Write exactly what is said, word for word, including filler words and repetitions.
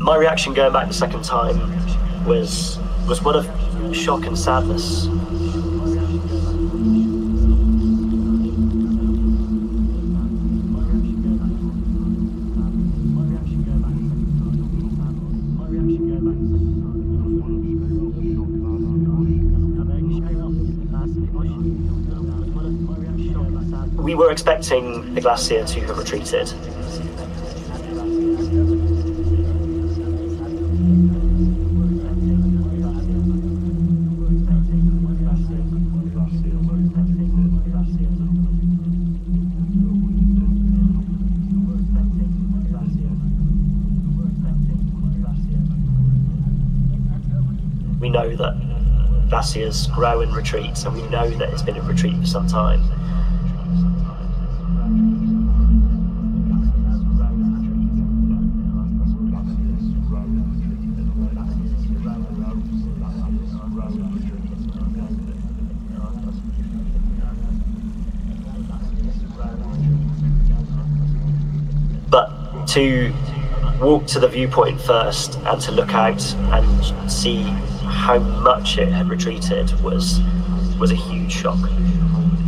my reaction going back the second time was was one of shock and sadness. We were expecting the glacier to have retreated. We know that glaciers grow and retreat, and we know that it's been in retreat for some time. But to walk to the viewpoint first and to look out and see how much it had retreated was was a huge shock.